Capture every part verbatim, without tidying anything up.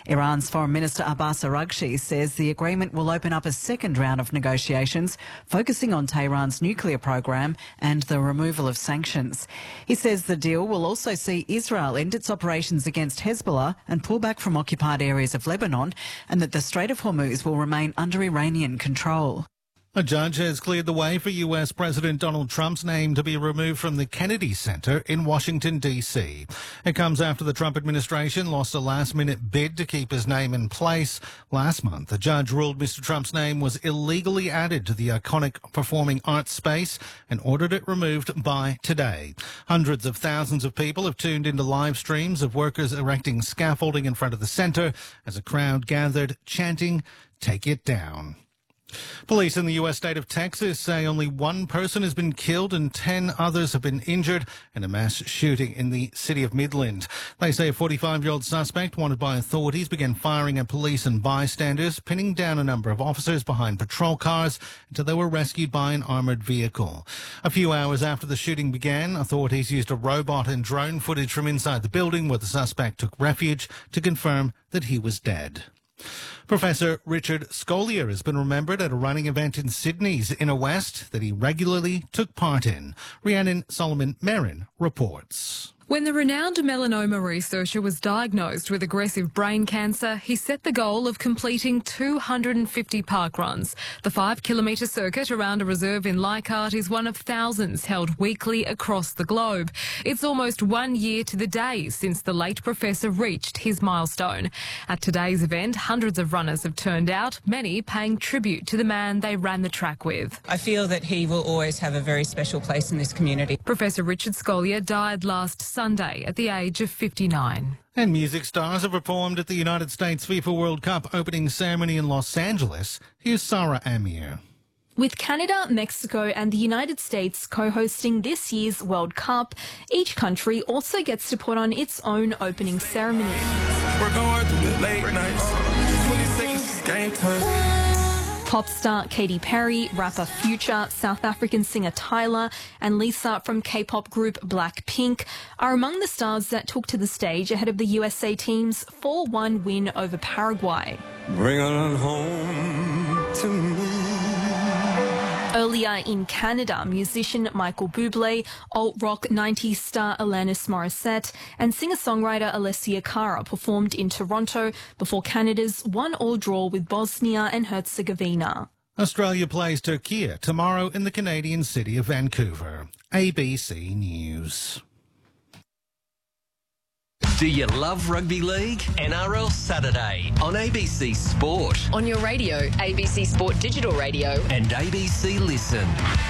Iran's Foreign Minister Abbas Araghchi says the agreement will open up a second round of negotiations focusing on Tehran's nuclear program and the removal of sanctions. He says the deal will also see Israel end its operations against Hezbollah and pull back from occupied areas of Lebanon, and that the Strait of Hormuz will remain under Iranian control. A judge has cleared the way for U S President Donald Trump's name to be removed from the Kennedy Center in Washington, D C. It comes after the Trump administration lost a last-minute bid to keep his name in place. Last month, a judge ruled Mister Trump's name was illegally added to the iconic performing arts space and ordered it removed by today. Hundreds of thousands of people have tuned into live streams of workers erecting scaffolding in front of the center as a crowd gathered chanting, "Take it down." Police in the U S state of Texas say only one person has been killed and ten others have been injured in a mass shooting in the city of Midland. They say a forty-five-year-old suspect wanted by authorities began firing at police and bystanders, pinning down a number of officers behind patrol cars until they were rescued by an armoured vehicle. A few hours after the shooting began, authorities used a robot and drone footage from inside the building where the suspect took refuge to confirm that he was dead. Professor Richard Scolyer has been remembered at a running event in Sydney's Inner West that he regularly took part in. Rhiannon Solomon-Merrin reports. When the renowned melanoma researcher was diagnosed with aggressive brain cancer, he set the goal of completing two hundred fifty park runs. The five-kilometre circuit around a reserve in Leichhardt is one of thousands held weekly across the globe. It's almost one year to the day since the late professor reached his milestone. At today's event, hundreds of runners have turned out, many paying tribute to the man they ran the track with. I feel that he will always have a very special place in this community. Professor Richard Scolyer died last Sunday at the age of fifty-nine. And music stars have performed at the United States FIFA World Cup opening ceremony in Los Angeles. Here's Sarah Amir. With Canada, Mexico and the United States co-hosting this year's World Cup, each country also gets to put on its own opening ceremony. We're going through the late nights. twenty seconds, game time. Pop star Katy Perry, rapper Future, South African singer Tyler and Lisa from K-pop group Blackpink are among the stars that took to the stage ahead of the U S A team's four one win over Paraguay. Bring her home to me. Earlier in Canada, musician Michael Bublé, alt-rock nineties star Alanis Morissette and singer-songwriter Alessia Cara performed in Toronto before Canada's one-all draw with Bosnia and Herzegovina. Australia plays Turkey tomorrow in the Canadian city of Vancouver. A B C News. Do you love rugby league? N R L Saturday on A B C Sport. On your radio, A B C Sport Digital Radio. And A B C Listen.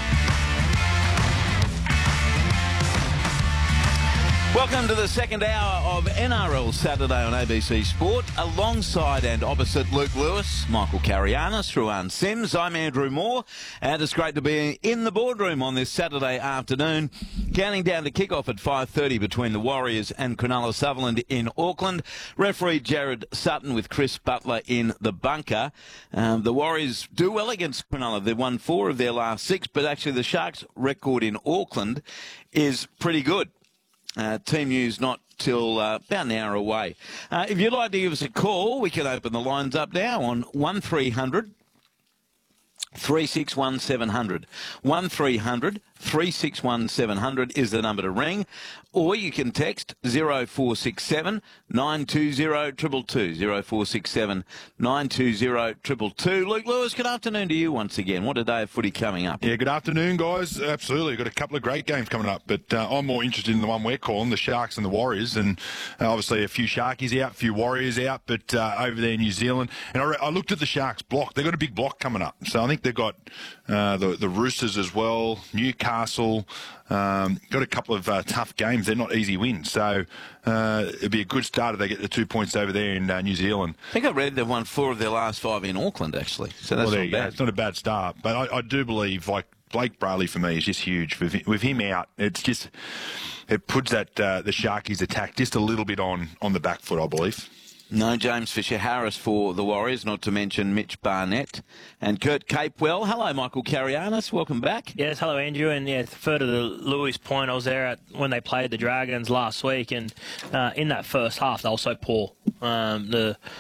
Welcome to the second hour of N R L Saturday on A B C Sport. Alongside and opposite Luke Lewis, Michael Carianis, Ruan Sims, I'm Andrew Moore, and it's great to be in the boardroom on this Saturday afternoon. Counting down to kick-off at five thirty between the Warriors and Cronulla Sutherland in Auckland. Referee Jared Sutton with Chris Butler in the bunker. Um, the Warriors do well against Cronulla. They've won four of their last six, but actually the Sharks' record in Auckland is pretty good. Uh, team news not till uh, about an hour away. Uh, if you'd like to give us a call, we can open the lines up now on one three hundred, three six one, seven hundred. one three hundred, three six one, seven hundred is the number to ring. Or you can text zero four six seven, nine two zero, two two two, zero four six seven, nine two zero, two two two. Luke Lewis, good afternoon to you once again. What a day of footy coming up. Yeah, good afternoon, guys. Absolutely. Got a couple of great games coming up, but uh, I'm more interested in the one we're calling, the Sharks and the Warriors, and uh, obviously a few Sharkies out, a few Warriors out, but uh, over there in New Zealand. And I, re- I looked at the Sharks block. They've got a big block coming up. So I think they've got uh, the, the Roosters as well, Newcastle. Um, got a couple of uh, tough games. They're not easy wins. So uh, it'd be a good start if they get the two points over there in uh, New Zealand. I think I read they've won four of their last five in Auckland, actually. So that's well, not bad. It's not a bad start. But I, I do believe, like, Blake Brayley for me is just huge. With, with him out, it's just, it puts that uh, the Sharkies attack just a little bit on, on the back foot, I believe. No James Fisher-Harris for the Warriors, not to mention Mitch Barnett and Kurt Capewell. Hello, Michael Carianis. Welcome back. Yes, hello, Andrew. And yeah, further to Louis' point, I was there at, when they played the Dragons last week, and uh, in that first half, they were so poor. Um, the